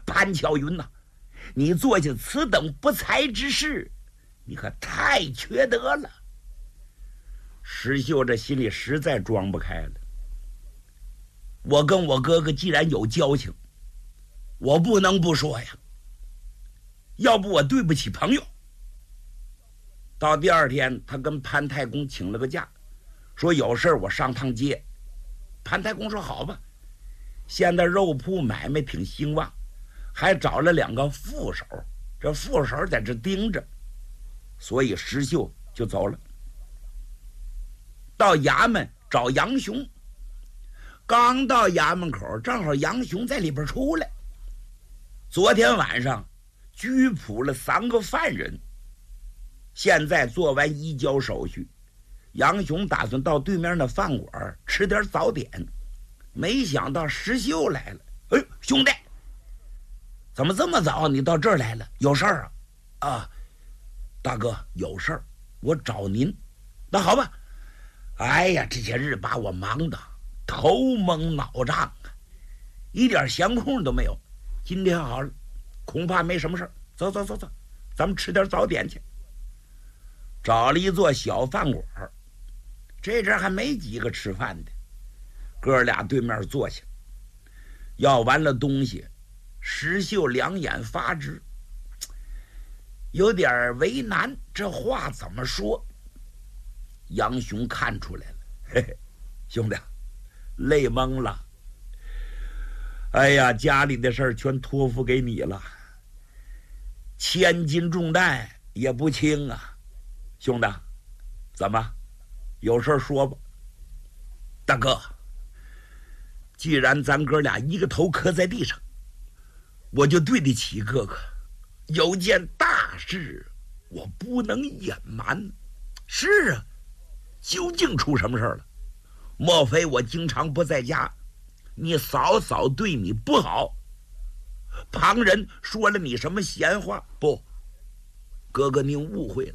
潘巧云呐，你做下此等不才之事，你可太缺德了。石秀这心里实在装不开了。我跟我哥哥既然有交情，我不能不说呀，要不我对不起朋友。到第二天，他跟潘太公请了个假，说有事我上趟街。潘太公说好吧，现在肉铺买卖挺兴旺，还找了2个副手，这副手在这盯着，所以石秀就走了。到衙门找杨雄，刚到衙门口，正好杨雄在里边出来。昨天晚上拘捕了3个犯人，现在做完移交手续，杨雄打算到对面的饭馆吃点早点，没想到石秀来了。哎，兄弟，怎么这么早你到这儿来了？有事儿啊？啊，大哥，有事儿，我找您。那好吧。哎呀，这些日把我忙的头蒙脑胀啊，一点闲空都没有。今天好了，恐怕没什么事儿。走，咱们吃点早点去。找了一座小饭馆，这阵还没几个吃饭的，哥俩对面坐下，要完了东西，石秀两眼发直，有点为难，这话怎么说？杨雄看出来了，嘿嘿，兄弟，累懵了。哎呀，家里的事儿全托付给你了，千斤重担也不轻啊。兄弟，怎么有事说吧。大哥，既然咱哥俩一个头磕在地上，我就对得起哥哥。有件大事我不能隐瞒。是啊，究竟出什么事了？莫非我经常不在家，你嫂嫂对你不好，旁人说了你什么闲话？不，哥哥您误会了。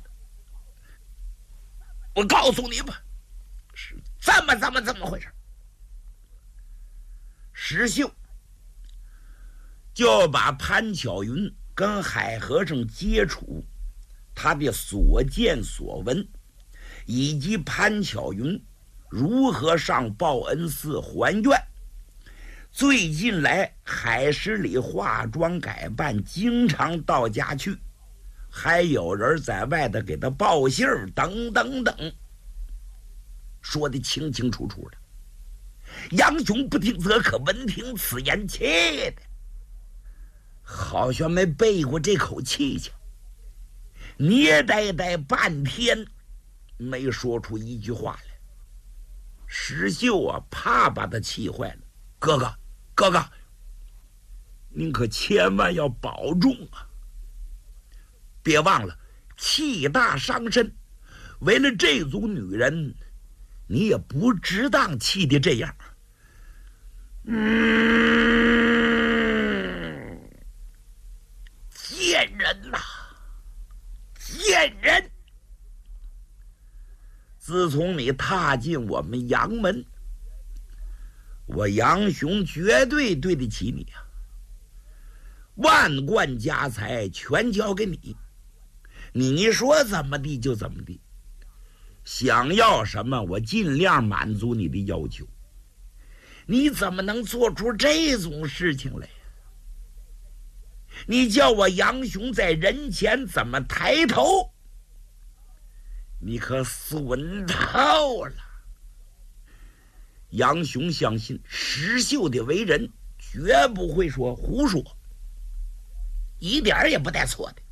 我告诉你吧，是这么回事。石秀就把潘巧云跟海和尚接触，他的所见所闻，以及潘巧云如何上报恩寺还愿，最近来海十里化妆改扮，经常到家去，还有人在外头给他报信儿，等等等，说得清清楚楚的。杨雄不听则可，闻听此言，气的好像没背过这口气去，捏呆半天没说出一句话来。石秀啊，怕把他气坏了。哥哥，您可千万要保重啊！别忘了，气大伤身。为了这组女人，你也不值当气的这样。贱人呐，贱人！自从你踏进我们杨门，我杨雄绝对对得起你啊！万贯家财全交给你，你说怎么地就怎么地，想要什么我尽量满足你的要求。你怎么能做出这种事情来呀？你叫我杨雄在人前怎么抬头？你可损透了。杨雄相信石秀的为人绝不会说胡说，一点也不带错的。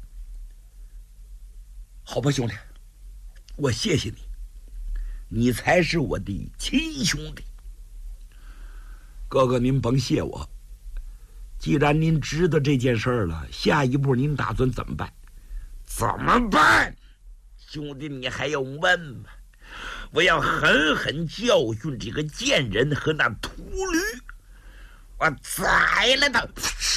好吧，兄弟，我谢谢你，你才是我的亲兄弟。哥哥，您甭谢我。既然您知道这件事了，下一步您打算怎么办？怎么办？兄弟，你还要问吗？我要狠狠教训这个贱人和那秃驴，我宰了他！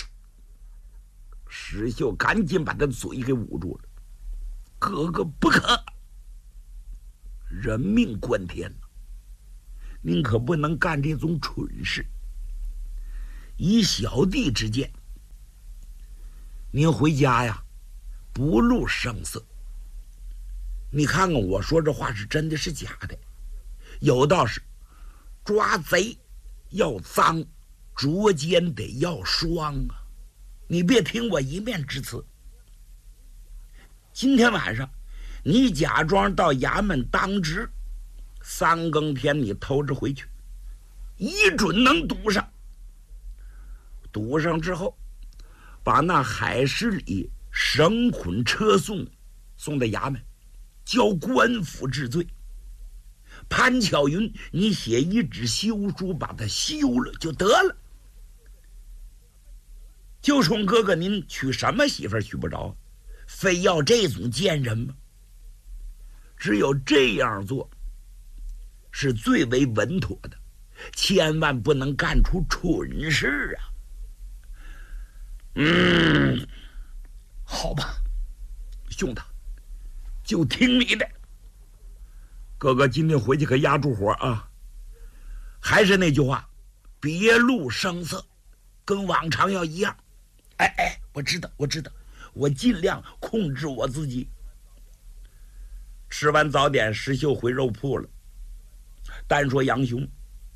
石秀赶紧把他嘴给捂住了。哥哥不可，人命关天了，您可不能干这种蠢事。以小弟之见， 您回家呀，不露声色。你看看我说这话是真的是假的？有道是，抓贼要赃，捉奸得要双啊！你别听我一面之词。今天晚上，你假装到衙门当值，3更天你偷着回去，一准能堵上。堵上之后，把那海十里绳捆车送到衙门，交官府治罪。潘巧云，你写一纸休书，把他休了就得了。就冲哥哥您娶什么媳妇娶不着，非要这种贱人吗？只有这样做是最为稳妥的，千万不能干出蠢事啊！好吧，兄弟，就听你的。哥哥今天回去可压住火啊！还是那句话，别露声色，跟往常要一样。哎，我知道，我尽量控制我自己。吃完早点，石秀回肉铺了。单说杨雄，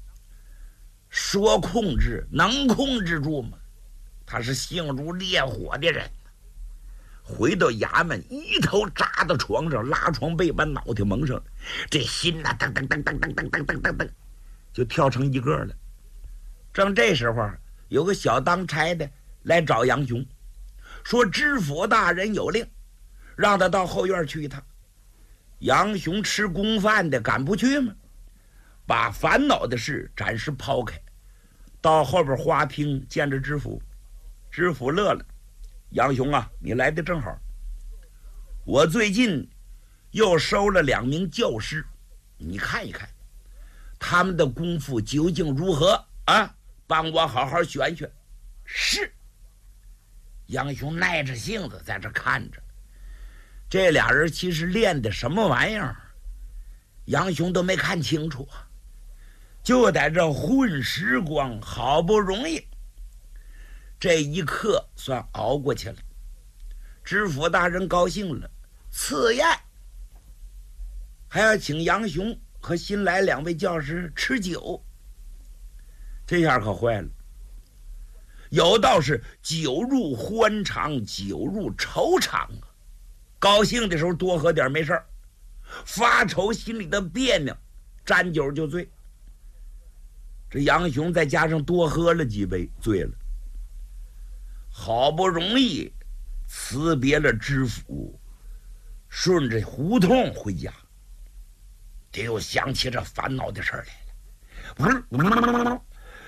说控制能控制住吗？他是性如烈火的人。回到衙门，一头扎到床上，拉床被把脑袋蒙上，这心呐，噔噔噔噔噔噔噔噔噔噔，就跳成一个了。正这时候，有个小当差的来找杨雄，说知府大人有令，让他到后院去一趟。杨雄吃公饭的，敢不去吗？把烦恼的事暂时抛开，到后边花厅见着知府。知府乐了，杨雄啊，你来的正好。我最近又收了2名教师，你看一看他们的功夫究竟如何啊？帮我好好选选。是。杨雄耐着性子在这看着，这俩人其实练的什么玩意儿，杨雄都没看清楚啊，就在这混时光，好不容易这一刻算熬过去了。知府大人高兴了，赐宴，还要请杨雄和新来2位教师吃酒。这下可坏了，有道是酒入欢肠，酒入愁肠啊。高兴的时候多喝点没事儿，发愁心里的别扭，沾酒就醉。这杨雄再加上多喝了几杯，醉了。好不容易辞别了知府，顺着胡同回家，这又想起这烦恼的事儿来了。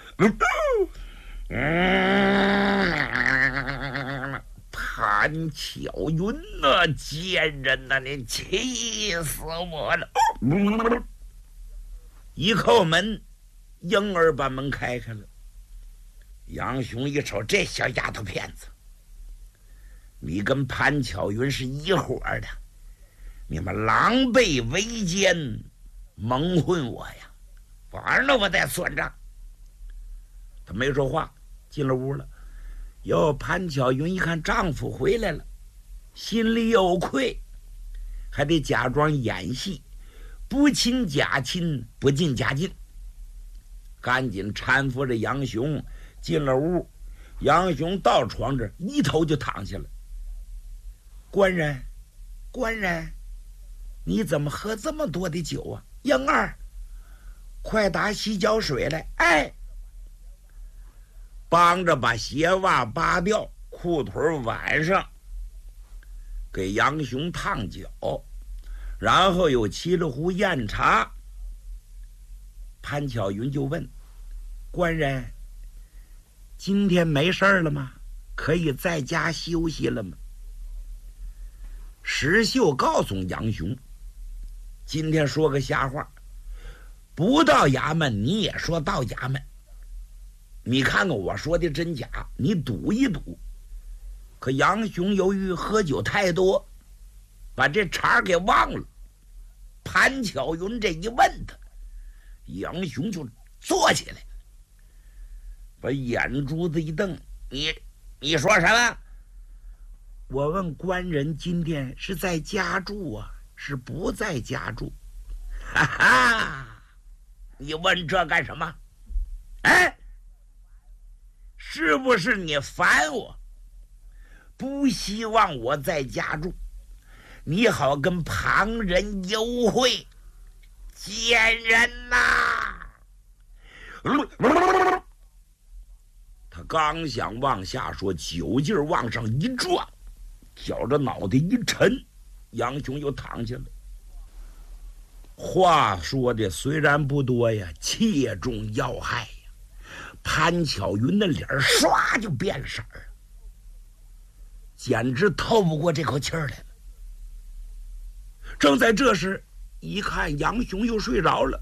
潘巧云呐，贱人呐，你气死我了！一叩门，婴儿把门开了。杨雄一瞅，这小丫头片子，你跟潘巧云是一伙的，你们狼狈为奸，蒙混我呀！完了，我再算账。他没说话，进了屋了。哟，潘巧云一看丈夫回来了，心里有愧，还得假装演戏，不亲假亲，不近假近，赶紧搀扶着杨雄进了屋。杨雄到床这一头就躺下了。官人，你怎么喝这么多的酒啊？英儿，快打洗脚水来！哎，帮着把鞋袜扒掉，裤腿挽上，给杨雄烫脚，然后又沏了壶酽茶。潘巧云就问官人，今天没事了吗？可以在家休息了吗？石秀告诉杨雄，今天说个瞎话，不到衙门你也说到衙门，你看看我说的真假，你赌一赌。可杨雄由于喝酒太多，把这茬给忘了。潘巧云这一问他，杨雄就坐起来，把眼珠子一瞪，你说什么？ 我问官人今天是在家住啊，是不在家住？哈哈，你问这干什么？哎，是不是你烦我，不希望我在家住，你好跟旁人幽会？贱人呐！他刚想往下说，酒劲儿往上一撞，觉着脑袋一沉，杨雄又躺下了。话说的虽然不多呀，切中要害呀。潘巧云的脸唰就变色了，简直透不过这口气儿来了。正在这时，一看杨雄又睡着了，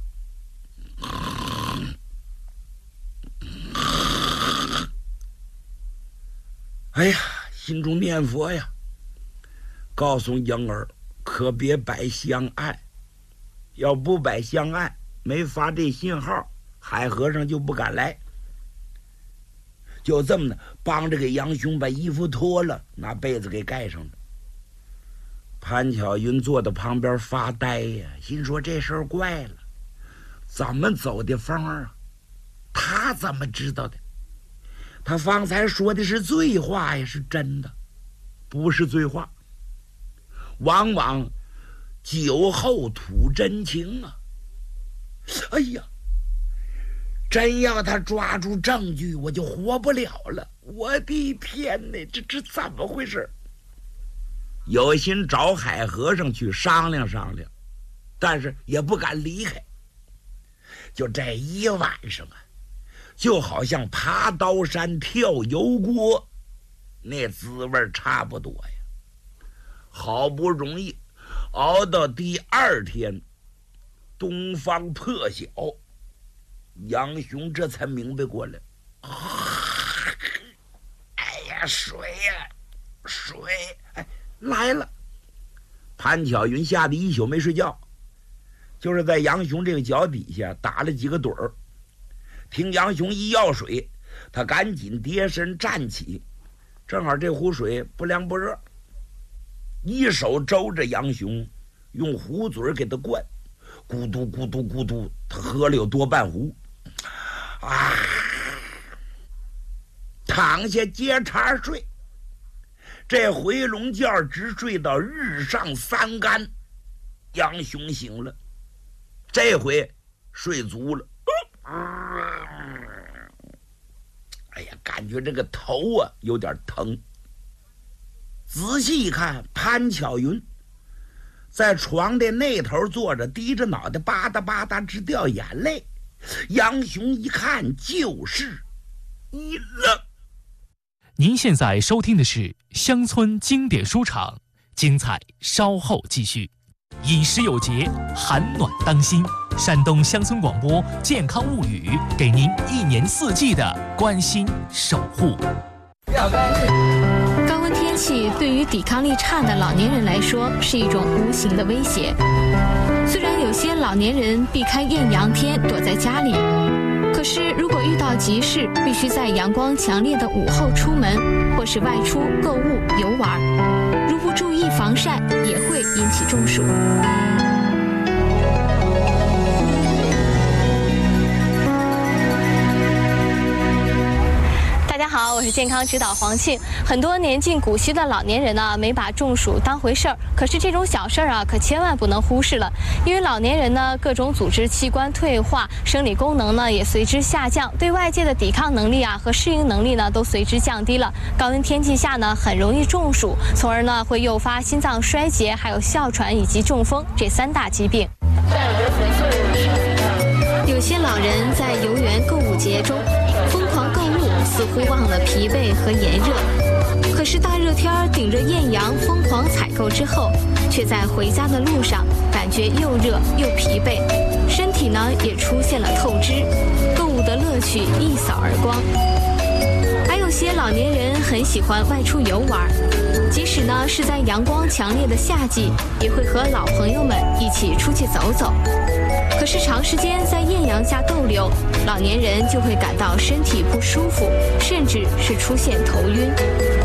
哎呀，心中念佛呀，告诉婴儿可别摆香案，要不摆香案，没发这信号，海和尚就不敢来。就这么的，帮着给杨雄把衣服脱了，拿被子给盖上了。潘巧云坐在旁边发呆呀，心说这事儿怪了，怎么走的风啊？他怎么知道的？他方才说的是醉话呀，是真的，不是醉话。往往酒后吐真情啊！哎呀，真要他抓住证据，我就活不了了！我的天哪，这怎么回事？有心找海和尚去商量商量，但是也不敢离开。就这一晚上啊，就好像爬刀山跳油锅，那滋味差不多呀。好不容易熬到第二天，东方破晓，杨雄这才明白过来。哎呀，水呀，水！哎，来了。潘巧云吓得一宿没睡觉，就是在杨雄这个脚底下打了几个盹儿。听杨雄一要水，他赶紧跌身站起，正好这壶水不凉不热，一手周着杨雄，用壶嘴给他灌，咕嘟咕嘟咕嘟，他喝了有多半壶。啊，躺下接茬睡，这回笼觉直睡到日上三竿。杨雄醒了，这回睡足了。哎呀，感觉这个头啊有点疼。仔细一看，潘巧云在床的那头坐着，低着脑袋，吧嗒吧嗒直掉眼泪。杨雄一看就是一愣。 您现在收听的是乡村经典书场，精彩稍后继续。饮食有节，寒暖当心。山东乡村广播健康物语，给您一年四季的关心守护。 高温天气对于抵抗力差的老年人来说是一种无形的威胁。虽然有些老年人避开艳阳天躲在家里，可是如果遇到急事，必须在阳光强烈的午后出门，或是外出购物游玩，如不注意防晒，也会引起中暑。大家好，我是健康指导黄庆。很多年近古稀的老年人呢，没把中暑当回事儿。可是这种小事儿啊，可千万不能忽视了。因为老年人呢，各种组织器官退化，生理功能呢也随之下降，对外界的抵抗能力啊和适应能力呢都随之降低了。高温天气下呢，很容易中暑，从而呢会诱发心脏衰竭、还有哮喘以及中风这3大疾病。有些老人在游园购物节中疯狂购物，似乎忘了疲惫和炎热。可是大热天顶着艳阳疯狂采购之后，却在回家的路上感觉又热又疲惫，身体呢也出现了透支，购物的乐趣一扫而光。还有些老年人很喜欢外出游玩，即使呢是在阳光强烈的夏季，也会和老朋友们一起出去走走。可是长时间在艳阳下逗留，老年人就会感到身体不舒服，甚至是出现头晕。